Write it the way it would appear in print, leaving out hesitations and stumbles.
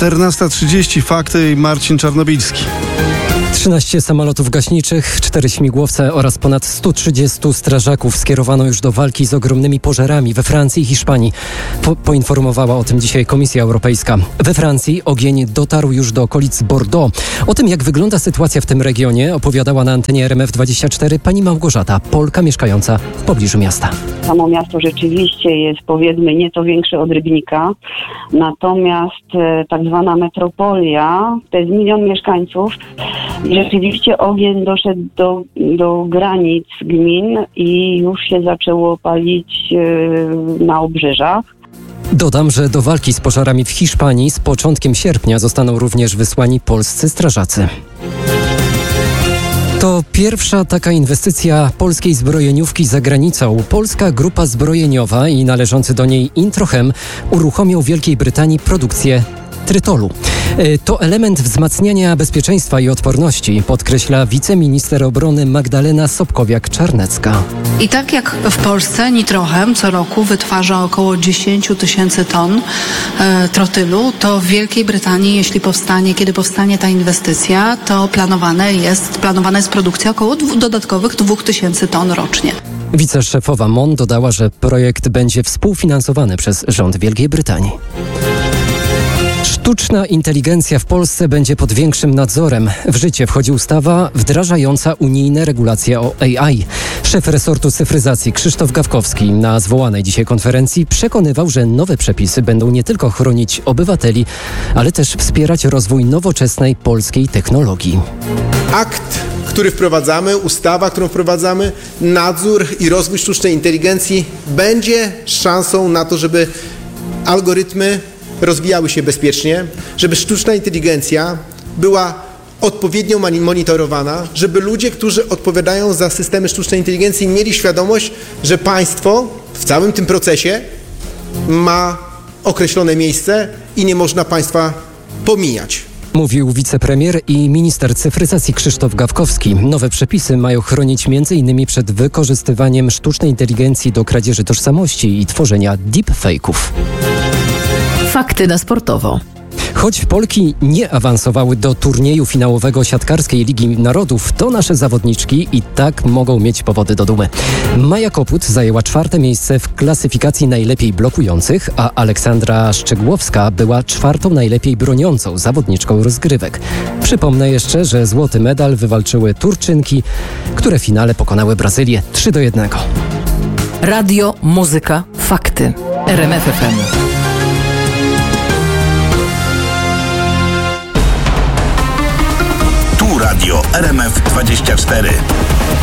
14:30. Fakty i Marcin Czarnobilski. 13 samolotów gaśniczych, 4 śmigłowce oraz ponad 130 strażaków skierowano już do walki z ogromnymi pożarami we Francji i Hiszpanii. Poinformowała o tym dzisiaj Komisja Europejska. We Francji ogień dotarł już do okolic Bordeaux. O tym, jak wygląda sytuacja w tym regionie, opowiadała na antenie RMF24 pani Małgorzata, Polka mieszkająca w pobliżu miasta. Samo miasto rzeczywiście jest, powiedzmy, nieco większe od Rybnika, natomiast tak zwana metropolia, to jest 1 000 000 mieszkańców. Rzeczywiście ogień doszedł do granic gmin i już się zaczęło palić na obrzeżach. Dodam, że do walki z pożarami w Hiszpanii z początkiem sierpnia zostaną również wysłani polscy strażacy. To pierwsza taka inwestycja polskiej zbrojeniówki za granicą. Polska grupa zbrojeniowa i należący do niej Introchem uruchomią w Wielkiej Brytanii produkcję trytolu. To element wzmacniania bezpieczeństwa i odporności, podkreśla wiceminister obrony Magdalena Sobkowiak-Czarnecka. I tak jak w Polsce Nitrochem co roku wytwarza około 10 000 ton trotylu, to w Wielkiej Brytanii, kiedy powstanie ta inwestycja, to planowana jest produkcja około dodatkowych 2000 ton rocznie. Wiceszefowa MON dodała, że projekt będzie współfinansowany przez rząd Wielkiej Brytanii. Sztuczna inteligencja w Polsce będzie pod większym nadzorem. W życie wchodzi ustawa wdrażająca unijne regulacje o AI. Szef resortu cyfryzacji Krzysztof Gawkowski na zwołanej dzisiaj konferencji przekonywał, że nowe przepisy będą nie tylko chronić obywateli, ale też wspierać rozwój nowoczesnej polskiej technologii. Akt, który wprowadzamy, ustawa, którą wprowadzamy, nadzór i rozwój sztucznej inteligencji będzie szansą na to, żeby algorytmy rozwijały się bezpiecznie, żeby sztuczna inteligencja była odpowiednio monitorowana, żeby ludzie, którzy odpowiadają za systemy sztucznej inteligencji, mieli świadomość, że państwo w całym tym procesie ma określone miejsce i nie można państwa pomijać. Mówił wicepremier i minister cyfryzacji Krzysztof Gawkowski. Nowe przepisy mają chronić m.in. przed wykorzystywaniem sztucznej inteligencji do kradzieży tożsamości i tworzenia deepfake'ów. Fakty na sportowo. Choć Polki nie awansowały do turnieju finałowego siatkarskiej Ligi Narodów, to nasze zawodniczki i tak mogą mieć powody do dumy. Maja Koput zajęła 4. miejsce w klasyfikacji najlepiej blokujących, a Aleksandra Szczegłowska była 4. najlepiej broniącą zawodniczką rozgrywek. Przypomnę jeszcze, że złoty medal wywalczyły Turczynki, które w finale pokonały Brazylię 3-1. Radio, muzyka, fakty. RMF FM. Tu Radio RMF24.